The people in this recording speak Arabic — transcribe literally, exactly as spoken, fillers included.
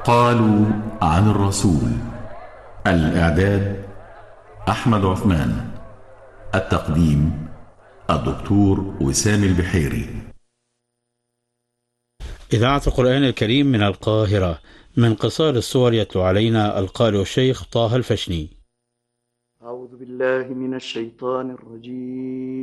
قالوا عن الرسول. الإعداد أحمد عثمان. التقديم الدكتور وسام البحيري. إذاعة القرآن الكريم من القاهرة، من قصار الصور يتلو علينا القارئ الشيخ طه الفشني. أعوذ بالله من الشيطان الرجيم.